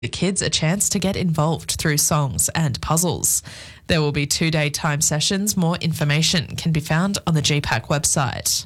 the kids a chance to get involved through songs and puzzles. There will be 2-day time sessions. More information can be found on the GPAC website.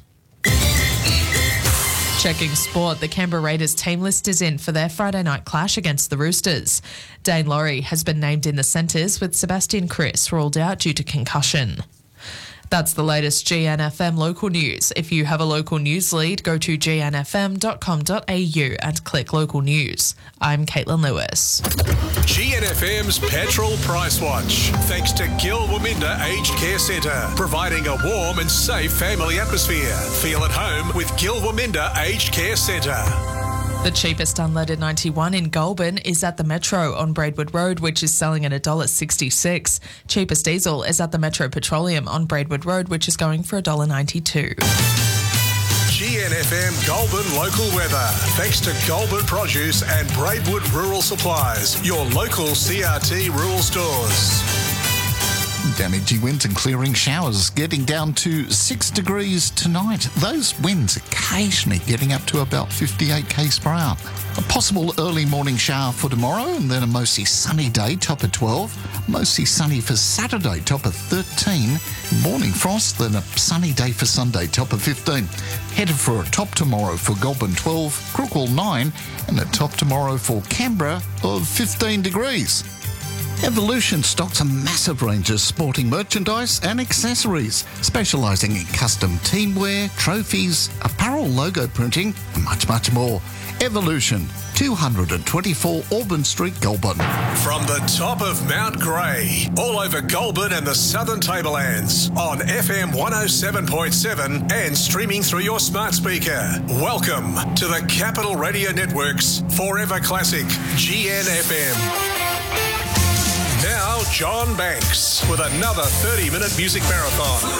Checking sport, the Canberra Raiders team list is in for their Friday night clash against the Roosters. Dane Laurie has been named in the centres, with Sebastian Kris ruled out due to concussion. That's the latest GNFM local news. If you have a local news lead, go to gnfm.com.au and click local news. I'm Caitlin Lewis. GNFM's Petrol Price Watch. Thanks to Gil Waminda Aged Care Centre, providing a warm and safe family atmosphere. Feel at home with Gil Waminda Aged Care Centre. The cheapest unleaded 91 in Goulburn is at the Metro on Braidwood Road, which is selling at $1.66. Cheapest diesel is at the Metro Petroleum on Braidwood Road, which is going for $1.92. GNFM Goulburn local weather. Thanks to Goulburn Produce and Braidwood Rural Supplies, your local CRT rural stores. Damaging winds and clearing showers, getting down to 6 degrees tonight. Those winds occasionally getting up to about 58 k's per hour. A possible early morning shower for tomorrow, and then a mostly sunny day, top of 12. Mostly sunny for Saturday, top of 13. Morning frost, then a sunny day for Sunday, top of 15. Headed for a top tomorrow for Goulburn 12, Crookwell 9, and a top tomorrow for Canberra of 15 degrees. Evolution stocks a massive range of sporting merchandise and accessories, specialising in custom teamwear, trophies, apparel logo printing, and much, much more. Evolution, 224 Auburn Street, Goulburn. From the top of Mount Grey, all over Goulburn and the Southern Tablelands, on FM 107.7 and streaming through your smart speaker. Welcome to the Capital Radio Network's Forever Classic, GNFM. Now, John Banks with another 30-minute music marathon.